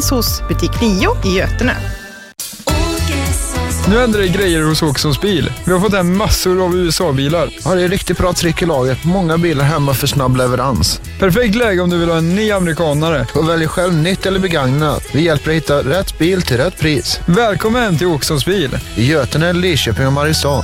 finns hos butik 9 i Götene. Nu händer det grejer hos Åkessons bil. Vi har fått hem massor av USA-bilar. Ja, det är riktigt bra tryck i laget. Många bilar hemma för snabb leverans. Perfekt läge om du vill ha en ny amerikanare. Och välj själv nytt eller begagnat. Vi hjälper dig hitta rätt bil till rätt pris. Välkommen till Åkessons bil. I Götene, Lidköping och Mariestad.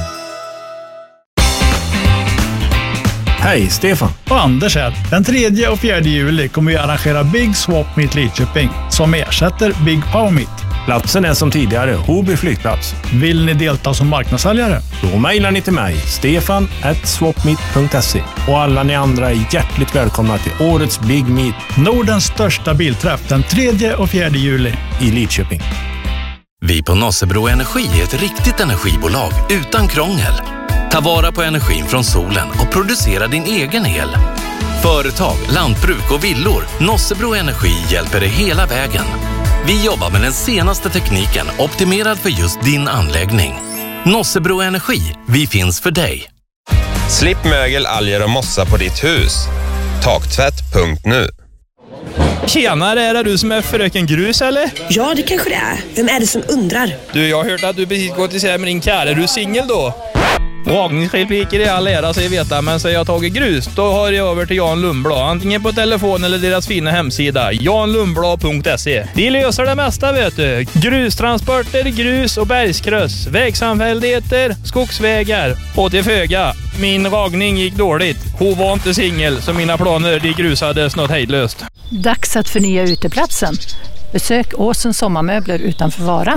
Hej, Stefan. Och Anders här. Den 3 och 4 juli kommer vi arrangera Big Swap Meet Lidköping som ersätter Big Power Meet. Platsen är som tidigare, Hoby flygplats. Vill ni delta som marknadssäljare? Då mejlar ni till mig, stefan@swapmeet.se. Och alla ni andra är hjärtligt välkomna till årets Big Meet. Nordens största bilträff den 3 och 4 juli i Lidköping. Vi på Nossebro Energi är ett riktigt energibolag utan krångel. Ta vara på energin från solen och producera din egen el. Företag, lantbruk och villor. Nossebro Energi hjälper dig hela vägen. Vi jobbar med den senaste tekniken optimerad för just din anläggning. Nossebro Energi, vi finns för dig. Slipp mögel, alger och mossa på ditt hus. Taktvätt.nu. Tjenare, är det du som är fröken Grus eller? Ja, det kanske det är. Vem är det som undrar? Du, jag har hört att du precis gått isär med din kär. Är du singel då? Ragningsrepliker i all ära så jag veta, men säger jag tagit grus, då har jag över till Jan Lundblad. Antingen på telefon eller deras fina hemsida, janlundblad.se. De löser det mesta, vet du. Grustransporter, grus och bergskryss, vägsamfälligheter, skogsvägar och till föga. Min ragning gick dåligt. Hon var inte singel, så mina planer de grusades något hejdlöst. Dags att förnya uteplatsen. Besök Åsens sommarmöbler utanför Vara.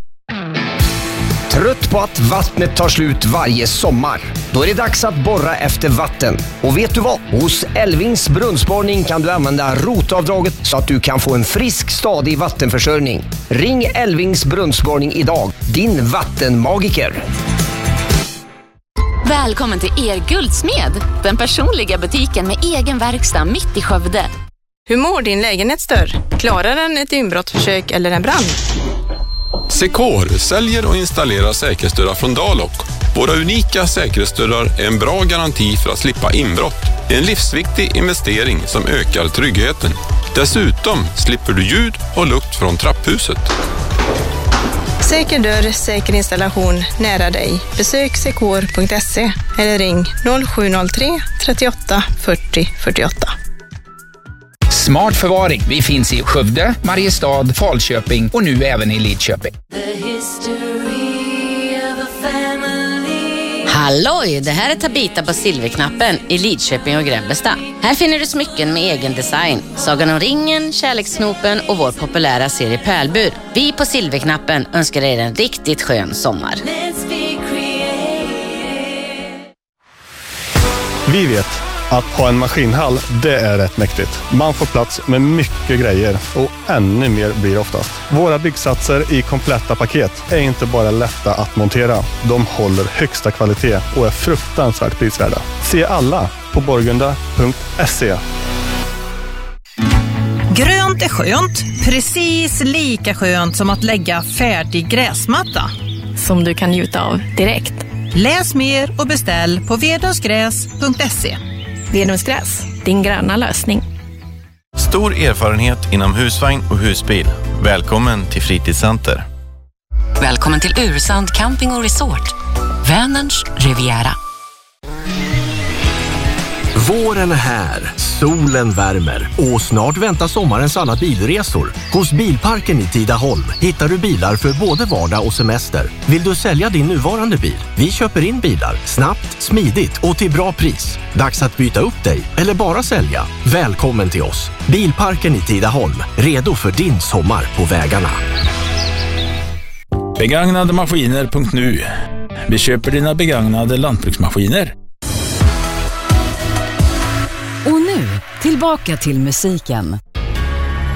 Trött på att vattnet tar slut varje sommar? Då är det dags att borra efter vatten. Och vet du vad? Hos Elvings brunnsborrning kan du använda rotavdraget så att du kan få en frisk, stadig vattenförsörjning. Ring Elvings brunnsborrning idag. Din vattenmagiker. Välkommen till Guldsmed, den personliga butiken med egen verkstad mitt i Skövde. Hur mår din lägenhetsdörr? Klarar den ett inbrottsförsök eller en brand? Secor säljer och installerar säkerhetsdörrar från Dalok. Våra unika säkerhetsdörrar är en bra garanti för att slippa inbrott. Det är en livsviktig investering som ökar tryggheten. Dessutom slipper du ljud och lukt från trapphuset. Säker dörr, säker installation nära dig. Besök secor.se eller ring 0703 38 40 48. Smart förvaring. Vi finns i Skövde, Mariestad, Falköping och nu även i Lidköping. Halloj, det här är Tabita på Silverknappen i Lidköping och Grebbestad. Här finner du smycken med egen design. Sagan om ringen, Kärleksknopen och vår populära serie Pärlbur. Vi på Silverknappen önskar er en riktigt skön sommar. Vi vet att ha en maskinhall, det är rätt mäktigt. Man får plats med mycket grejer och ännu mer blir oftast. Våra byggsatser i kompletta paket är inte bara lätta att montera. De håller högsta kvalitet och är fruktansvärt prisvärda. Se alla på borgunda.se. Grönt är skönt, precis lika skönt som att lägga färdig gräsmatta. Som du kan njuta av direkt. Läs mer och beställ på vedungsgräs.se. Vedungsgräs, din gröna lösning. Stor erfarenhet inom husvagn och husbil. Välkommen till Fritidscenter. Välkommen till Ursand Camping och Resort. Vänerns Riviera. Våren är här, solen värmer och snart väntar sommarens alla bilresor. Hos Bilparken i Tidaholm hittar du bilar för både vardag och semester. Vill du sälja din nuvarande bil? Vi köper in bilar snabbt, smidigt och till bra pris. Dags att byta upp dig eller bara sälja. Välkommen till oss. Bilparken i Tidaholm, redo för din sommar på vägarna. Begagnademaskiner.nu. Vi köper dina begagnade lantbruksmaskiner. Och nu, tillbaka till musiken.